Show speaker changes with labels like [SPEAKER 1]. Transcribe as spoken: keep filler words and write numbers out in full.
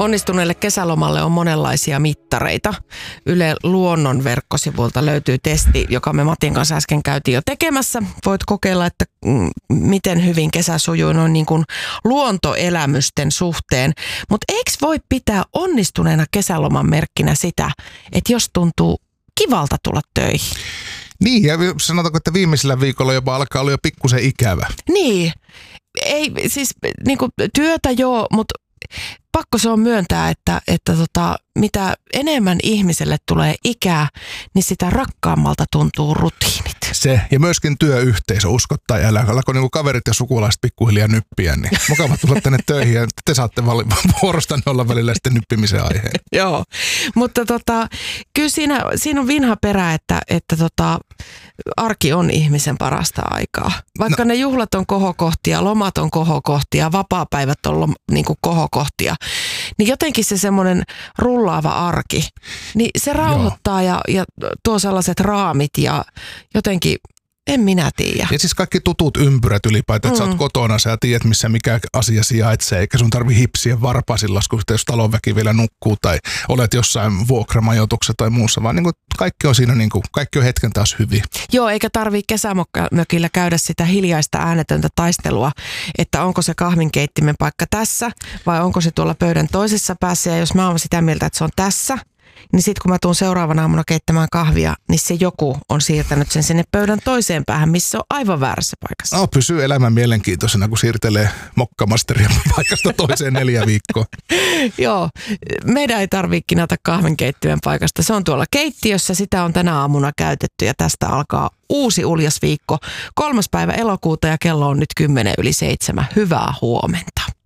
[SPEAKER 1] Onnistuneelle kesälomalle on monenlaisia mittareita. Yle Luonnon verkkosivulta löytyy testi, joka me Matin kanssa äsken käytiin jo tekemässä. Voit kokeilla, että mm, miten hyvin kesä sujuu noin niin kuin luontoelämysten suhteen. Mutta eikö voi pitää onnistuneena kesäloman merkkinä sitä, että jos tuntuu kivalta tulla töihin?
[SPEAKER 2] Niin, ja sanotaanko, että viimeisellä viikolla jopa alkaa olla jo pikkusen ikävä.
[SPEAKER 1] Niin, ei siis niin kuin työtä joo, mutta pakko se on myöntää, että, että tota, mitä enemmän ihmiselle tulee ikää, niin sitä rakkaammalta tuntuu rutiinit.
[SPEAKER 2] Se, ja myöskin työyhteisö, uskottaa ja älä, alkoi niin kuin kaverit ja sukulaiset pikkuhiljaa nyppiä, niin mukava tulla tänne töihin ja te saatte vuorostanne olla välillä sitten nyppimisen aiheen.
[SPEAKER 1] Joo, mutta tota, kyllä siinä, siinä on vinha perä, että, että tota, arki on ihmisen parasta aikaa. Vaikka no. ne juhlat on kohokohtia, lomat on kohokohtia, vapaapäivät on lom, niin kuin kohokohtia, niin jotenkin se semmoinen rullaava arki, niin se rauhoittaa ja, ja tuo sellaiset raamit ja jotenkin, en minä tiedä.
[SPEAKER 2] Ja siis kaikki tutut ympyrät ylipäätään, että mm. sä oot kotona, sä tiedät missä mikä asia sijaitsee, eikä sun tarvi hipsiä varpasilla, kun jos talonväki vielä nukkuu tai olet jossain vuokramajoituksessa tai muussa, vaan niin kuin kaikki on siinä, niin kuin, kaikki on hetken taas hyvin.
[SPEAKER 1] Joo, eikä tarvii kesämökillä käydä sitä hiljaista äänetöntä taistelua, että onko se kahvinkeittimen paikka tässä vai onko se tuolla pöydän toisessa päässä, ja jos mä oon sitä mieltä, että se on tässä, niin sitten kun mä tuun seuraavana aamuna keittämään kahvia, niin se joku on siirtänyt sen sinne pöydän toiseen päähän, missä on aivan väärässä paikassa.
[SPEAKER 2] No, pysyy elämän mielenkiintoisena, kun siirtelee mokkamasteria paikasta toiseen neljä viikkoa.
[SPEAKER 1] Joo, meidän ei tarvitse kinata kahvinkeittimen paikasta. Se on tuolla keittiössä, sitä on tänä aamuna käytetty ja tästä alkaa uusi uljas viikko. Kolmas päivä elokuuta ja kello on nyt kymmenen yli seitsemän. Hyvää huomenta.